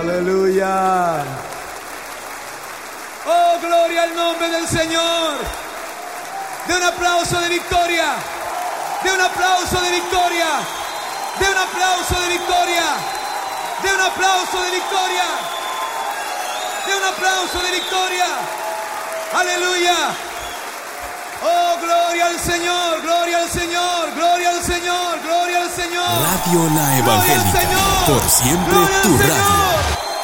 Aleluya. Oh, gloria al nombre del Señor. De un aplauso de victoria. De un aplauso de victoria. De un aplauso de victoria. De un aplauso de victoria. De un aplauso de victoria. Aleluya. Oh, gloria al Señor, gloria al Señor, gloria al Señor, gloria al Señor. Radio La Evangélica, por siempre tu radio.